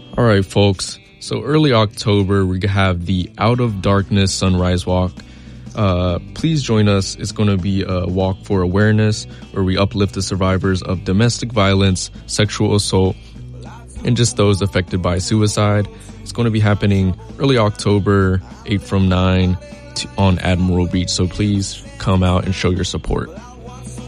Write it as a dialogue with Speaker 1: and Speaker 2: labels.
Speaker 1: All right, folks. So early October, we have the Out of Darkness Sunrise Walk. Please join us. It's going to be a walk for awareness where we uplift the survivors of domestic violence, sexual assault, and just those affected by suicide. It's going to be happening early October, 8 from 9 on Admiral Beach. So please come out and show your support.